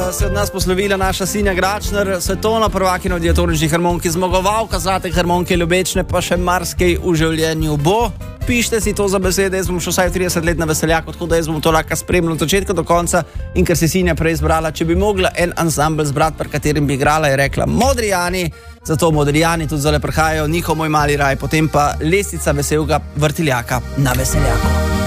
se od nas poslovila naša Sinja Gračner, svetovna prvakinja v diatonični harmoniki, zmagovalka zlate harmonike Ljubečne, pa še marsikaj v življenju bo. Pišite si to za besede, jaz bom šel vsaj 30 let na veseljak, tako da jaz bom to lahko spremljal od začetka do konca. In ker si Sinja prej izbrala, če bi mogla en ansambl zbrati, pri katerim bi igrala, je rekla Modrijani. Zato Modrijani tudi zdaj prihajajo, njihov Moj mali raj, potem pa Lestvica veselega vrtiljaka na veseljaku.